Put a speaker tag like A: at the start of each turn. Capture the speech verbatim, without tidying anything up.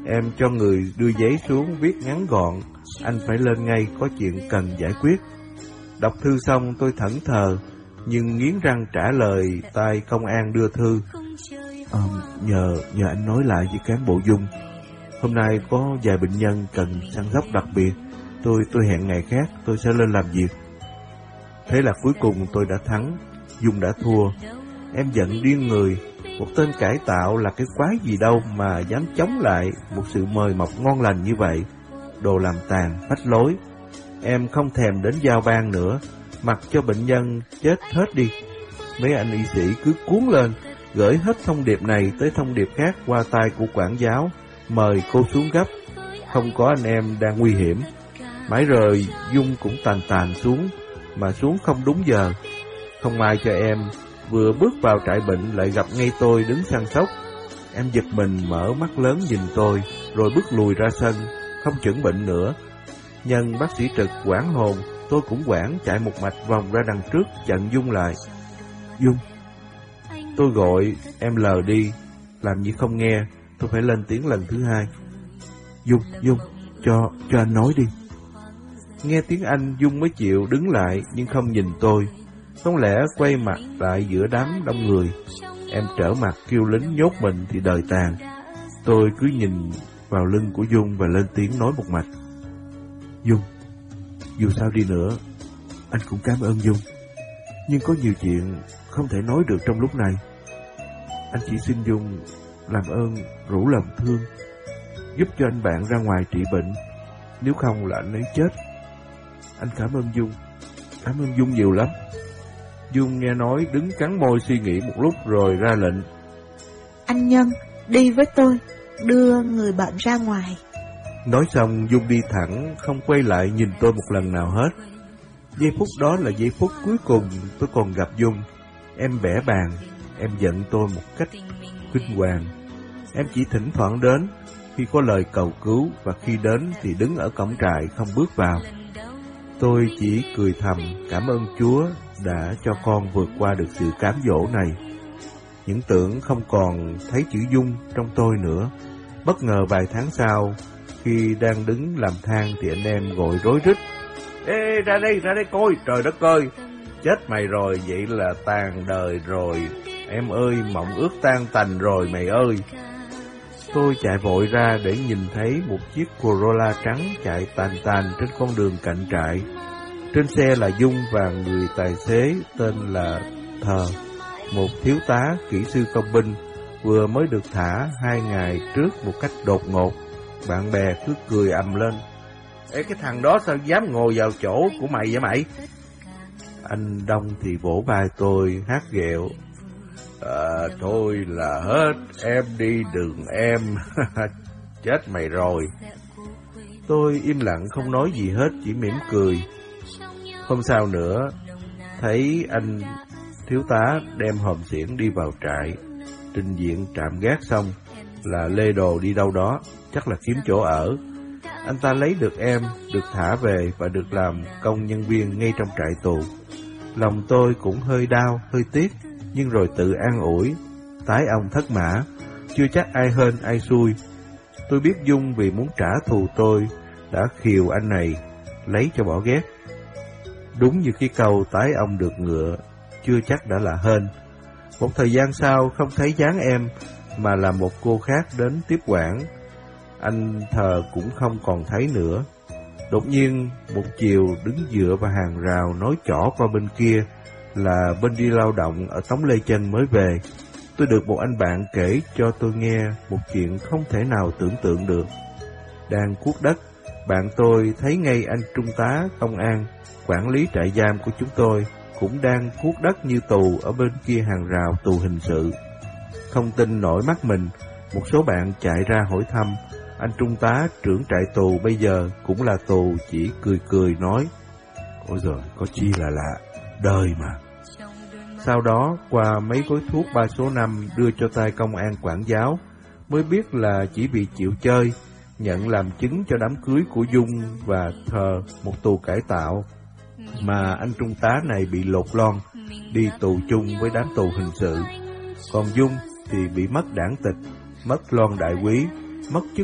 A: Em cho người đưa giấy xuống viết ngắn gọn: anh phải lên ngay, có chuyện cần giải quyết. Đọc thư xong tôi thẫn thờ, nhưng nghiến răng trả lời tay công an đưa thư. À, nhờ nhờ anh nói lại với cán bộ Dung. Hôm nay có vài bệnh nhân cần săn sóc đặc biệt. Tôi tôi hẹn ngày khác tôi sẽ lên làm việc. Thế là cuối cùng tôi đã thắng, Dung đã thua. Em giận điên người. Một tên cải tạo là cái quái gì đâu mà dám chống lại một sự mời mọc ngon lành như vậy. Đồ làm tàn, phách lối. Em không thèm đến giao ban nữa, mặc cho bệnh nhân chết hết đi. Mấy anh y sĩ cứ cuốn lên, gửi hết thông điệp này tới thông điệp khác qua tay của quản giáo, mời cô xuống gấp. Không có anh em đang nguy hiểm. Mãi rồi Dung cũng tàn tàn xuống, mà xuống không đúng giờ. Không may cho em, vừa bước vào trại bệnh lại gặp ngay tôi đứng săn sóc. Em giật mình mở mắt lớn nhìn tôi, rồi bước lùi ra sân, không chẩn bệnh nữa. Nhân bác sĩ trực hoảng hồn, tôi cũng hoảng, chạy một mạch vòng ra đằng trước chặn Dung lại. Dung, tôi gọi, em lờ đi, làm như không nghe. Tôi phải lên tiếng lần thứ hai. Dung, Dung, cho, cho anh nói đi. Nghe tiếng Anh, Dung mới chịu đứng lại, nhưng không nhìn tôi. Không lẽ quay mặt lại giữa đám đông người. Em trở mặt kêu lính nhốt mình thì đời tàn. Tôi cứ nhìn vào lưng của Dung và lên tiếng nói một mạch. Dung, dù sao đi nữa, anh cũng cảm ơn Dung. Nhưng có nhiều chuyện không thể nói được trong lúc này. Anh chỉ xin Dung làm ơn rủ lòng thương, giúp cho anh bạn ra ngoài trị bệnh. Nếu không là anh ấy chết. Anh cảm ơn Dung, cảm ơn Dung nhiều lắm. Dung nghe nói đứng cắn môi suy nghĩ một lúc rồi ra lệnh.
B: Anh Nhân, đi với tôi, đưa người bệnh ra ngoài.
A: Nói xong Dung đi thẳng, không quay lại nhìn tôi một lần nào hết. Giây phút đó là giây phút cuối cùng tôi còn gặp Dung. Em bẽ bàng, em giận tôi một cách kinh hoàng. Em chỉ thỉnh thoảng đến khi có lời cầu cứu, và khi đến thì đứng ở cổng trại không bước vào. Tôi chỉ cười thầm cảm ơn Chúa đã cho con vượt qua được sự cám dỗ này. Những tưởng không còn thấy chữ Dung trong tôi nữa. Bất ngờ vài tháng sau, khi đang đứng làm than thì anh em gọi rối rít. Ê, ra đây, ra đây coi, trời đất ơi, chết mày rồi, vậy là tàn đời rồi. Em ơi, mộng ước tan tành rồi mày ơi. Tôi chạy vội ra để nhìn thấy một chiếc Corolla trắng chạy tàn tàn trên con đường cạnh trại. Trên xe là Dung và người tài xế tên là Thờ, một thiếu tá kỹ sư công binh, vừa mới được thả hai ngày trước một cách đột ngột. Bạn bè cứ cười ầm lên. Ê, cái thằng đó sao dám ngồi vào chỗ của mày vậy mày? Anh Đông thì vỗ vai tôi hát ghẹo. À, thôi là hết, em đi đường em. Chết mày rồi. Tôi im lặng không nói gì hết, chỉ mỉm cười. Hôm sau nữa, thấy anh thiếu tá đem hòm xiển đi vào trại, trình diện trạm gác xong là lê đồ đi đâu đó, chắc là kiếm chỗ ở. Anh ta lấy được em, được thả về và được làm công nhân viên ngay trong trại tù. Lòng tôi cũng hơi đau, hơi tiếc, nhưng rồi tự an ủi, tái ông thất mã, chưa chắc ai hên ai xui. Tôi biết Dung vì muốn trả thù tôi đã khiều anh này, lấy cho bỏ ghét. Đúng như cái câu tái ông được ngựa, chưa chắc đã là hên. Một thời gian sau không thấy dáng em, mà là một cô khác đến tiếp quản. Anh Thờ cũng không còn thấy nữa. Đột nhiên một chiều đứng dựa vào hàng rào nói trỏ qua bên kia là bên đi lao động ở Tống Lê Chân mới về. Tôi được một anh bạn kể cho tôi nghe một chuyện không thể nào tưởng tượng được. Đang cuốc đất, bạn tôi thấy ngay anh trung tá công an, quản lý trại giam của chúng tôi, cũng đang cuốc đất như tù ở bên kia hàng rào tù hình sự. Không tin nổi mắt mình, một số bạn chạy ra hỏi thăm. Anh trung tá trưởng trại tù bây giờ cũng là tù, chỉ cười cười nói, ôi giời, có chi là lạ, đời mà. Sau đó, qua mấy gói thuốc ba số năm đưa cho tay công an quản giáo, mới biết là chỉ bị chịu chơi, nhận làm chứng cho đám cưới của Dung và Thờ, một tù cải tạo, mà anh trung tá này bị lột lon, đi tù chung với đám tù hình sự. Còn Dung thì bị mất đảng tịch, mất lon đại quý, mất chức